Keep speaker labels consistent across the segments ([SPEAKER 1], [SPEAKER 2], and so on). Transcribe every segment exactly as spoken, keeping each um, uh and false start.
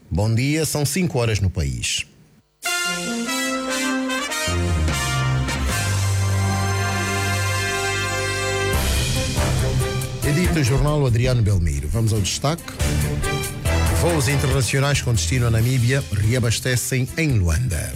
[SPEAKER 1] Bom dia, são cinco horas no país. Edita o jornal Adriano Belmiro. Vamos ao destaque. Voos internacionais com destino a Namíbia reabastecem em Luanda.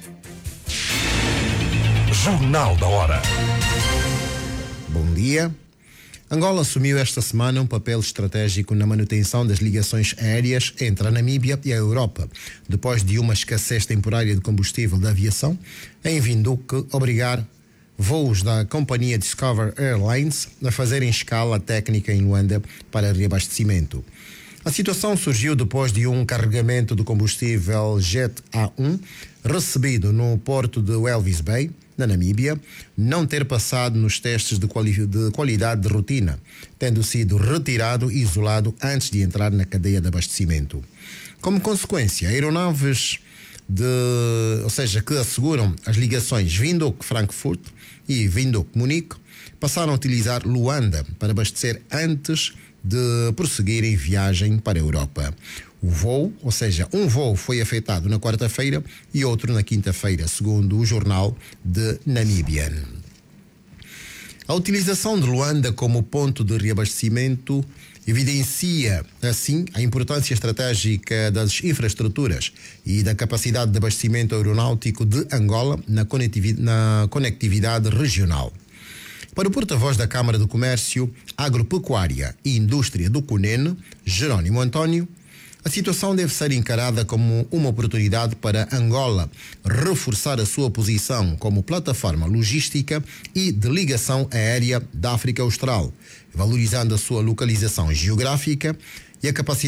[SPEAKER 2] Jornal da Hora.
[SPEAKER 1] Bom dia. Angola assumiu esta semana um papel estratégico na manutenção das ligações aéreas entre a Namíbia e a Europa, depois de uma escassez temporária de combustível da aviação, em Windhoek obrigar voos da companhia Discover Airlines a fazerem escala técnica em Luanda para reabastecimento. A situação surgiu depois de um carregamento de combustível Jet A um recebido no porto de Walvis Bay, na Namíbia, não ter passado nos testes de, quali- de qualidade de rotina, tendo sido retirado e isolado antes de entrar na cadeia de abastecimento. Como consequência, aeronaves de, ou seja, que asseguram as ligações Windhoek-Frankfurt e Windhoek-Munique passaram a utilizar Luanda para abastecer antes de prosseguirem viagem para a Europa. O voo, ou seja, um voo foi afetado na quarta-feira e outro na quinta-feira, segundo o jornal de Namíbia. A utilização de Luanda como ponto de reabastecimento evidencia, assim, a importância estratégica das infraestruturas e da capacidade de abastecimento aeronáutico de Angola na conectividade, na conectividade regional. Para o porta-voz da Câmara do Comércio, Agropecuária e Indústria do Cunene, Jerónimo António, a situação deve ser encarada como uma oportunidade para Angola reforçar a sua posição como plataforma logística e de ligação aérea da África Austral, valorizando a sua localização geográfica e a capacidade